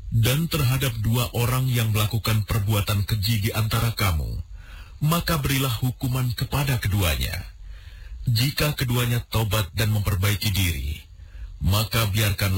Dan terhadap dua orang yang melakukan perbuatan keji di antara kamu, maka berilah hukuman kepada keduanya. Jika keduanya tobat dan memperbaiki diri, maka biarkanlah